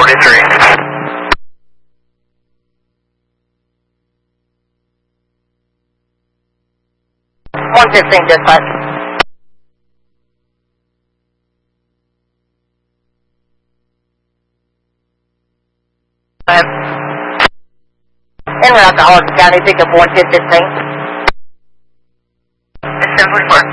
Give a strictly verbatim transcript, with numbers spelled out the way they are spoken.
forty-three. one fifteen, dispatch. En route to Olive County, pick up one ten fifteen. It's ten forty-four.